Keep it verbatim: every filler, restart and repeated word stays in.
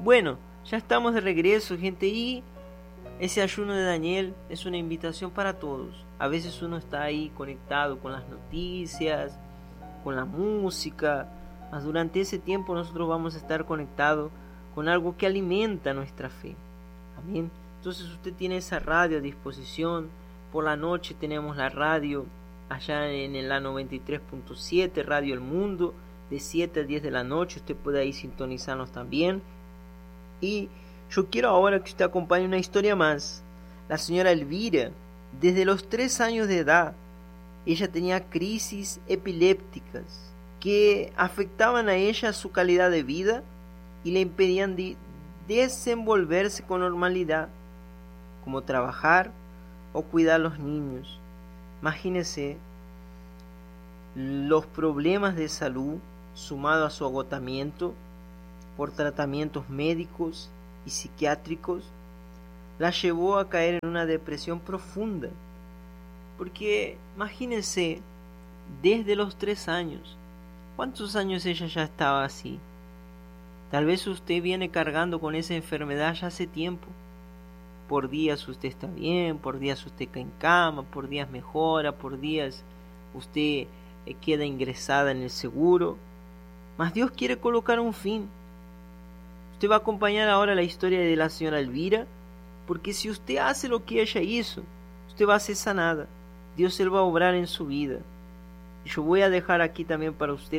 Bueno, ya estamos de regreso, gente, y ese ayuno de Daniel es una invitación para todos. A veces uno está ahí conectado con las noticias, con la música, mas durante ese tiempo nosotros vamos a estar conectados con algo que alimenta nuestra fe. Amén. Entonces usted tiene esa radio a disposición. Por la noche tenemos la radio allá en la noventa y tres punto siete, Radio El Mundo, de siete a diez de la noche. Usted puede ahí sintonizarnos también. Y yo quiero ahora que usted acompañe una historia más. La señora Elvira, desde los tres años de edad, ella tenía crisis epilépticas que afectaban a ella su calidad de vida y le impedían de desenvolverse con normalidad, como trabajar o cuidar a los niños. Imagínese los problemas de salud sumado a su agotamiento por tratamientos médicos y psiquiátricos, la llevó a caer en una depresión profunda. Porque imagínense, desde los tres años, ¿cuántos años ella ya estaba así? Tal vez usted viene cargando con esa enfermedad ya hace tiempo. Por días usted está bien, por días usted cae en cama, por días mejora, por días usted queda ingresada en el seguro. Mas Dios quiere colocar un fin. Usted va a acompañar ahora la historia de la señora Elvira, porque si usted hace lo que ella hizo, usted va a ser sanada. Dios Él va a obrar en su vida. Yo voy a dejar aquí también para usted